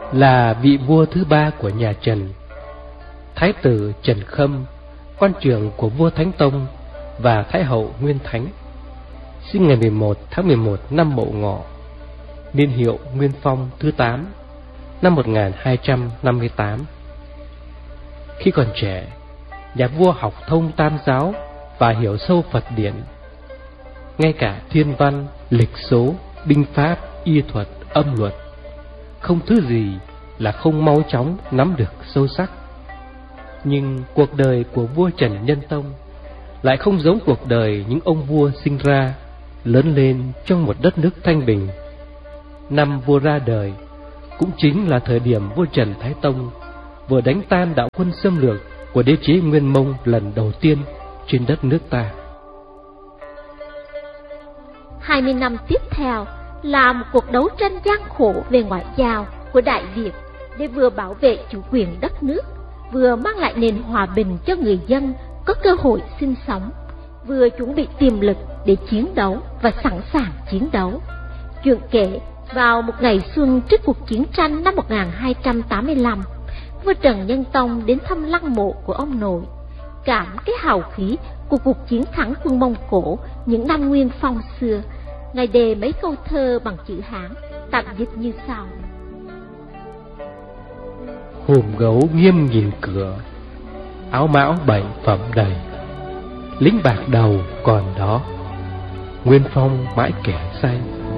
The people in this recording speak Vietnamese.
là vị vua thứ ba của nhà Trần. Thái tử Trần Khâm, con trưởng của vua Thánh Tông và Thái hậu Nguyên Thánh, sinh ngày 11 tháng 11 năm Mậu Ngọ, niên hiệu Nguyên Phong thứ 8, năm 1258. Khi còn trẻ, nhà vua học thông Tam giáo và hiểu sâu Phật điển. Ngay cả thiên văn, lịch số, binh pháp, y thuật, âm luật, không thứ gì là không mau chóng nắm được sâu sắc. Nhưng cuộc đời của vua Trần Nhân Tông lại không giống cuộc đời những ông vua sinh ra, lớn lên trong một đất nước thanh bình. Năm vua ra đời cũng chính là thời điểm vua Trần Thái Tông vừa đánh tan đạo quân xâm lược của đế chế Nguyên Mông lần đầu tiên trên đất nước ta. 20 năm tiếp theo là một cuộc đấu tranh gian khổ về ngoại giao của Đại Việt để vừa bảo vệ chủ quyền đất nước, vừa mang lại nền hòa bình cho người dân có cơ hội sinh sống, vừa chuẩn bị tiềm lực để chiến đấu và sẵn sàng chiến đấu. Chuyện kể, vào một ngày xuân trước cuộc chiến tranh năm 1285, vua Trần Nhân Tông đến thăm lăng mộ của ông nội, cảm cái hào khí của cuộc chiến thắng quân Mông Cổ những năm Nguyên Phong xưa. Ngài đề mấy câu thơ bằng chữ Hán, tạm dịch như sau: Hùm gấu nghiêm nhìn cửa, áo mão bảy phẩm đầy, lính bạc đầu còn đó, Nguyên Phong mãi kẻ say.